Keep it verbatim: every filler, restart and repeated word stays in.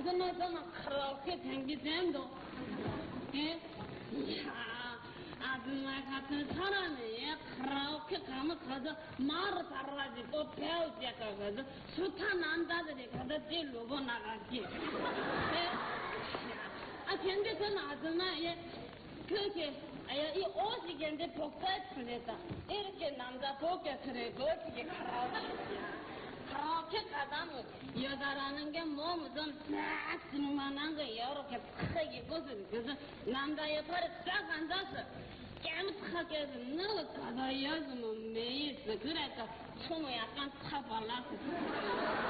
아줌마들은 그렇게 댕기잼도 예? 이야 아줌마 같은 사람이 그렇게 가면 가서 말을 달아가지 또 배우지 가서 숱한 남자들이 가서 찔르고 나가지 예? 아 근데 그 아줌마 예 그렇게 아야 이 옷이 근데 복사에 틀렸다 이렇게 남자 복게 틀에 어떻게 가라오지 그렇게 가다면 여자라는 게 몸을 좀싹 쓸만한 거 이렇게 탁 입고서 그래서 남자 옆에 쫙 앉아서 깨끗하게 해서 너가 가다 여주면 매 있어 그러니까 춤을 약간 탁 발랐어